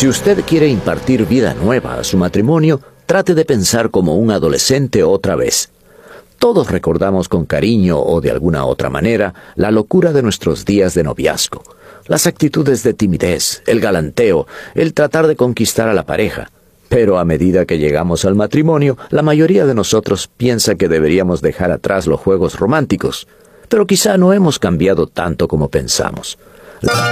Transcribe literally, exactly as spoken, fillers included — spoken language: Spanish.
Si usted quiere impartir vida nueva a su matrimonio, trate de pensar como un adolescente otra vez. Todos recordamos con cariño o de alguna otra manera la locura de nuestros días de noviazgo, las actitudes de timidez, el galanteo, el tratar de conquistar a la pareja. Pero a medida que llegamos al matrimonio, la mayoría de nosotros piensa que deberíamos dejar atrás los juegos románticos, pero quizá no hemos cambiado tanto como pensamos.